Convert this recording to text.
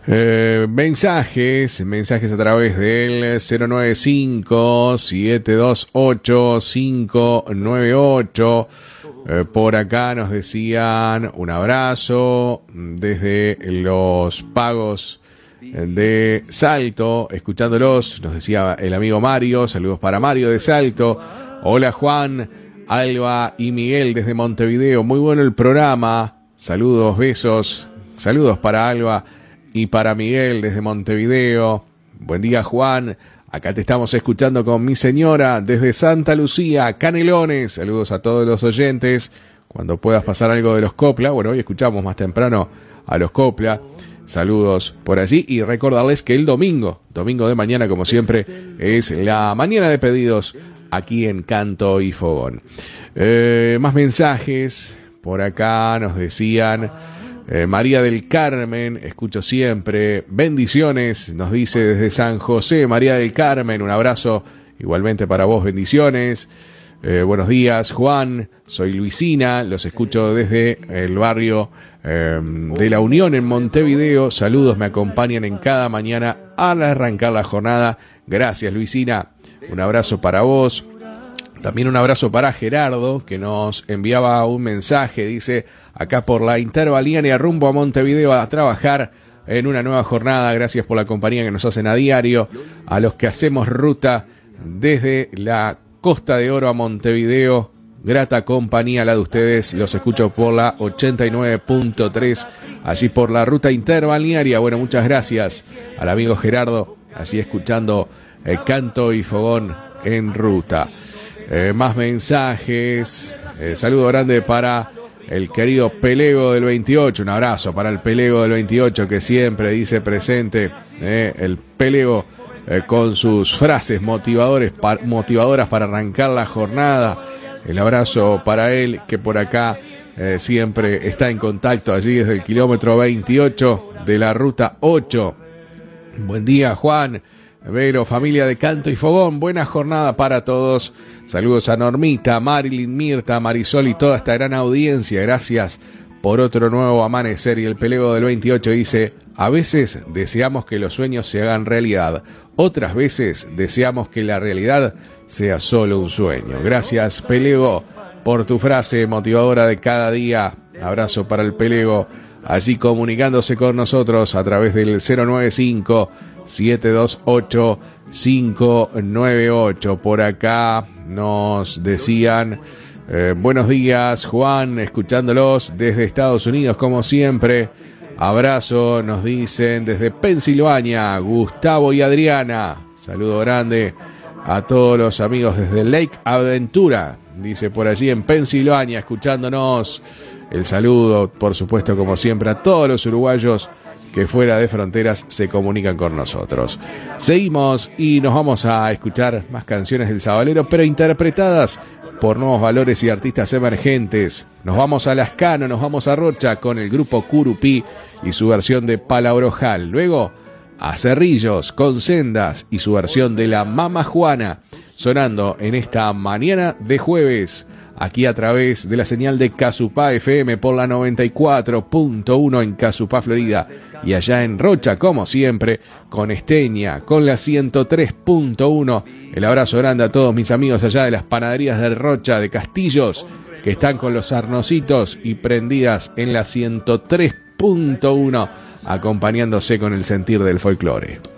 Mensajes a través del 095-728-598. Por acá nos decían un abrazo desde los Pagos de Salto, escuchándolos, nos decía el amigo Mario, saludos para Mario de Salto. Hola Juan, Alba y Miguel desde Montevideo, muy bueno el programa, saludos, besos, saludos para Alba y para Miguel desde Montevideo. Buen día Juan, acá te estamos escuchando con mi señora desde Santa Lucía, Canelones. Saludos a todos los oyentes. Cuando puedas pasar algo de los Copla, bueno, hoy escuchamos más temprano a los Copla. Saludos por allí y recordarles que el domingo de mañana, como siempre, es la mañana de pedidos aquí en Canto y Fogón. Más mensajes. Por acá nos decían... María del Carmen, escucho siempre, bendiciones, nos dice desde San José, María del Carmen, un abrazo igualmente para vos, bendiciones. Buenos días Juan, soy Luisina, los escucho desde el barrio de La Unión en Montevideo, saludos, me acompañan en cada mañana al arrancar la jornada, gracias Luisina, un abrazo para vos. También un abrazo para Gerardo, que nos enviaba un mensaje, dice, acá por la Interbalnearia rumbo a Montevideo a trabajar en una nueva jornada, gracias por la compañía que nos hacen a diario, a los que hacemos ruta desde la Costa de Oro a Montevideo, grata compañía la de ustedes, los escucho por la 89.3, allí por la ruta interbalnearia, bueno, muchas gracias al amigo Gerardo, allí escuchando Canto y Fogón en ruta. Más mensajes, saludo grande para el querido Pelego del 28, un abrazo para el Pelego del 28 que siempre dice presente, el Pelego con sus frases motivadoras para arrancar la jornada, el abrazo para él que por acá siempre está en contacto allí desde el kilómetro 28 de la ruta 8. Buen día Juan, Vero, familia de Canto y Fogón, buena jornada para todos. Saludos a Normita, Marilyn, Mirta, Marisol y toda esta gran audiencia. Gracias por otro nuevo amanecer. Y el Pelego del 28 dice, a veces deseamos que los sueños se hagan realidad. Otras veces deseamos que la realidad sea solo un sueño. Gracias, Pelego, por tu frase motivadora de cada día. Abrazo para el Pelego, allí comunicándose con nosotros a través del 095-728-598. Por acá nos decían, buenos días Juan, escuchándolos desde Estados Unidos como siempre. Abrazo, nos dicen desde Pensilvania, Gustavo y Adriana. Saludo grande a todos los amigos desde Lake Aventura, dice por allí en Pensilvania, escuchándonos. El saludo, por supuesto, como siempre, a todos los uruguayos que fuera de fronteras se comunican con nosotros. Seguimos y nos vamos a escuchar más canciones del Sabalero, pero interpretadas por nuevos valores y artistas emergentes. Nos vamos a Lascano, nos vamos a Rocha con el grupo Curupí y su versión de Palabrojal. Luego a Cerrillos con Sendas y su versión de La Mama Juana, sonando en esta mañana de jueves, aquí a través de la señal de Casupá FM por la 94.1 en Casupá, Florida, y allá en Rocha, como siempre, con Esteña, con la 103.1. El abrazo grande a todos mis amigos allá de las panaderías de Rocha, de Castillos, que están con los arnocitos y prendidas en la 103.1, acompañándose con el sentir del folclore.